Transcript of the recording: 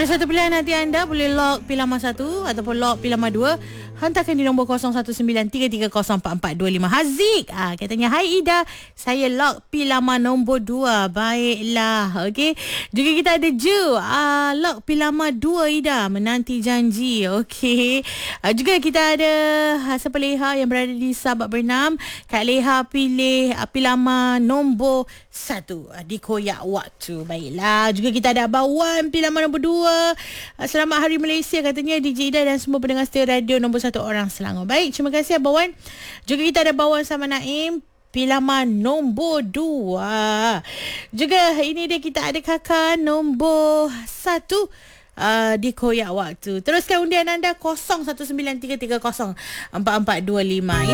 Ada satu pilihan hati anda. Boleh lock Pilama 1 ataupun lock Pilama 2. Hantarkan di nombor 0193304425. Haziq katanya, hai Ida, saya lock Pilama nombor 2. Baiklah, okey. Juga kita ada Ju, lock Pilama 2 Ida, menanti janji. Okey. Juga kita ada siapa Leha yang berada di Sabak Bernam. Kak Leha pilih Pilama nombor 1, dikoyak waktu. Baiklah. Juga kita ada Abang Wan, Pilama nombor 2. Selamat Hari Malaysia katanya DJ Ida dan semua pendengar setia radio nombor 1 orang Selangor. Baik, terima kasih Abang Wan. Juga kita ada Bawan sama Naim, Pilama nombor 2. Juga ini dia, kita ada Kakak nombor 1, dikoyak waktu. Teruskan undian anda 0193304425.